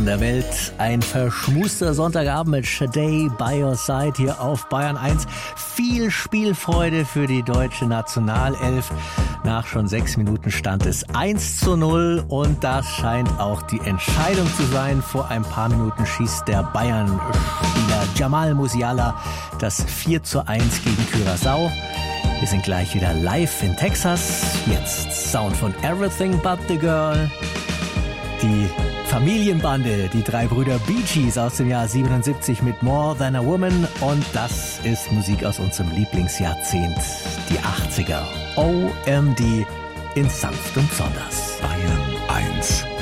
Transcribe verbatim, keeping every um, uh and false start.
der Welt. Ein verschmuster Sonntagabend mit Sade by your side hier auf Bayern eins. Viel Spielfreude für die deutsche Nationalelf. Nach schon sechs Minuten stand es eins zu null und das scheint auch die Entscheidung zu sein. Vor ein paar Minuten schießt der Bayern-Spieler Jamal Musiala das vier zu eins gegen Curaçao. Wir sind gleich wieder live in Texas. Jetzt Sound von Everything But The Girl. Die Familienbande, die drei Brüder Bee Gees aus dem Jahr siebenundsiebzig mit More Than a Woman. Und das ist Musik aus unserem Lieblingsjahrzehnt, die achtziger. O M D in sanft und besonders. Bayern eins.